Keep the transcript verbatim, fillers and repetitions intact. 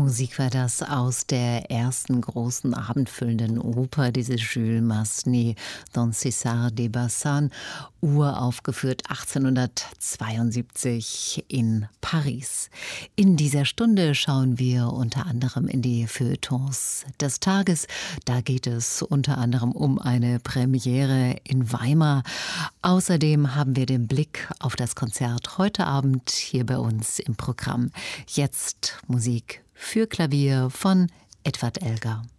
Musik war das aus der ersten großen abendfüllenden Oper, diese Jules Massenet, Don César de Bazin, uraufgeführt achtzehnhundertzweiundsiebzig in Paris. In dieser Stunde schauen wir unter anderem in die Feuilletons des Tages. Da geht es unter anderem um eine Premiere in Weimar. Außerdem haben wir den Blick auf das Konzert heute Abend hier bei uns im Programm. Jetzt Musik für Klavier von Edward Elgar.